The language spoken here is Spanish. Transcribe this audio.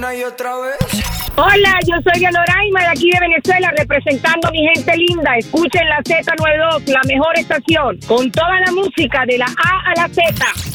una y otra vez. Hola, yo soy Anoraima de aquí de Venezuela, representando a mi gente linda. Escuchen la Z92, la mejor estación, con toda la música de la A a la Z.